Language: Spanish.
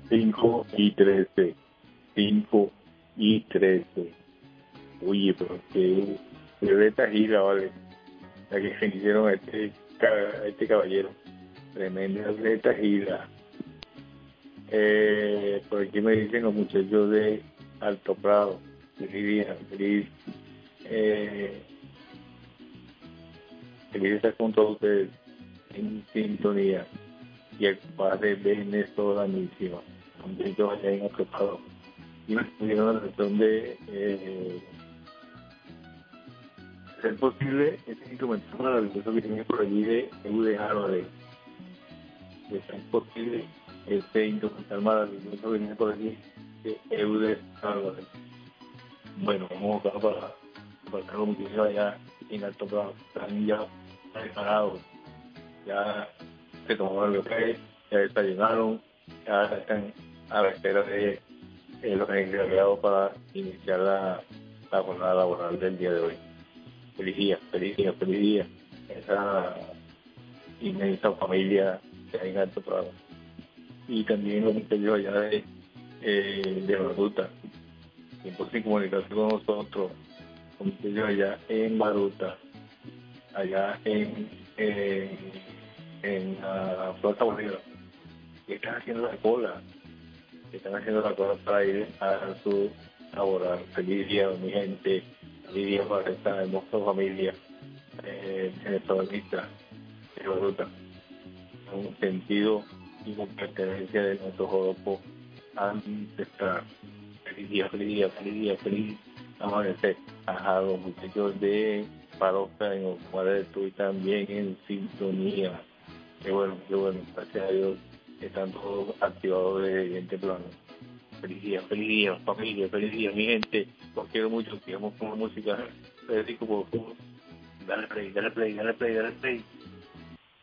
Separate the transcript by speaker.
Speaker 1: 5:13. 5:13. Oye, pero que violeta gira, vale. La que se hicieron a este caballero. Tremenda violeta gira. Por aquí me dicen los muchachos de Alto Prado. Feliz estar con todos ustedes en sintonía. Y el padre venezolanísimo. Contentos allá en Alto Prado. Y me pidieron la razón de ser posible ese instrumental maravilloso que tiene por allí de Eude Álvarez. De ser posible ese instrumental maravilloso que tiene por allí de Eude Álvarez. Bueno, vamos acá para estar con muchísimo allá en Alto Prado. Están ya preparados, ya se tomaron el café, ya desayunaron, ya están a la espera de los encargados para iniciar la jornada laboral del día de hoy. Feliz día, feliz día, feliz día. Esa inmensa familia que hay en Alto Prado. Y también los muchachos allá de Baruta, tiempo sin comunicarse con nosotros, los muchachos allá en Baruta, allá en la Plaza Bolívar, que están haciendo la cola, para ir a su laboral. Feliz día, mi gente, feliz día para esta hermosa familia venezolana de Baruta, un sentido y con pertenencia de nuestro joropo ancestral. Feliz día, feliz día, feliz día, feliz amanecer a los muchachos de Paroca en Ocuareto y también en sintonía. Qué bueno, gracias a Dios están todos activados desde temprano. Feliz día, familia, feliz día, mi gente. Los quiero mucho, sigamos con la música. Federico, por favor, dale play, dale play, dale play, dale play.